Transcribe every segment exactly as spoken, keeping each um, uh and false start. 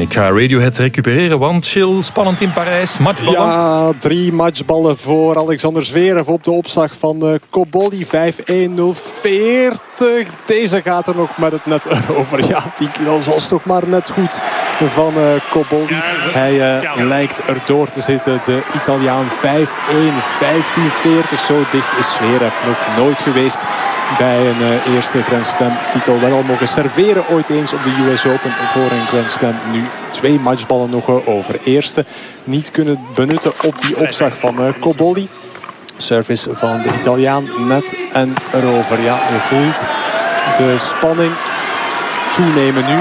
Ik ga Radiohead recupereren, want chill, spannend in Parijs. Matchballen. Ja, drie matchballen voor Alexander Zverev op de opslag van uh, Cobolli. vijf een nul veertig. Deze gaat er nog met het net over. Ja, die was toch maar net goed van uh, Cobolli. Hij uh, lijkt er door te zitten. De Italiaan vijf een vijftien veertig. Zo dicht is Zverev nog nooit geweest bij een uh, eerste Grand Slam titel. Wel al mogen serveren ooit eens op de U S Open voor een Grand Slam. Nu twee matchballen nog over. Eerste niet kunnen benutten op die opslag van uh, Cobolli. Service van de Italiaan net en erover. Ja, je voelt de spanning toenemen nu.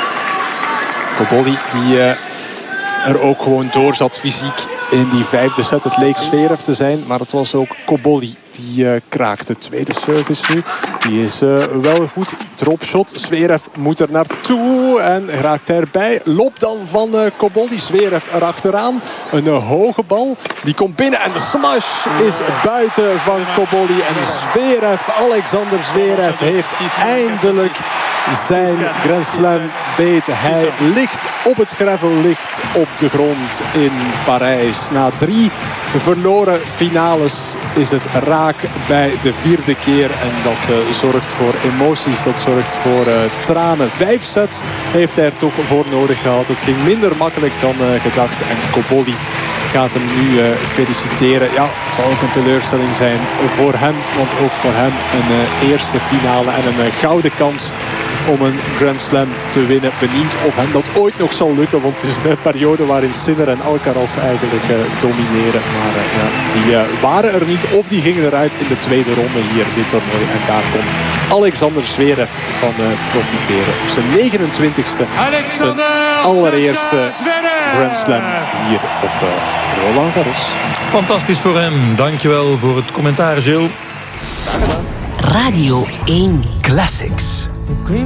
Cobolli die uh, er ook gewoon door zat fysiek in die vijfde set. Het leek Zverev te zijn, maar het was ook Cobolli die uh, kraakte. Tweede service nu. Die is uh, wel goed. Dropshot. Zverev moet er naartoe en raakt erbij. Loopt dan van uh, Cobolli. Zverev erachteraan. Een uh, hoge bal. Die komt binnen en de smash is buiten van Cobolli. En Zverev, Alexander Zverev, heeft eindelijk zijn Grand Slam beet. Hij ligt op het gravel, ligt op de grond in Parijs. Na drie verloren finales is het raak bij de vierde keer. En dat uh, zorgt voor emoties, dat zorgt voor uh, tranen. Vijf sets heeft hij er toch voor nodig gehad. Het ging minder makkelijk dan uh, gedacht. En Cobolli gaat hem nu uh, feliciteren. Ja, het zal ook een teleurstelling zijn voor hem. Want ook voor hem een uh, eerste finale en een uh, gouden kans om een Grand Slam te winnen. Benieuwd of hem dat ooit nog zal lukken. Want het is een periode waarin Sinner en Alcaraz eigenlijk uh, domineren. Maar uh, ja, die uh, waren er niet. Of die gingen eruit in de tweede ronde hier, dit toernooi. En daar kon Alexander Zverev van uh, profiteren. Op zijn negenentwintigste. Zijn allereerste Grand Slam hier op uh, Roland Garros. Fantastisch voor hem. Dankjewel voor het commentaar, Gilles. Radio één Classics.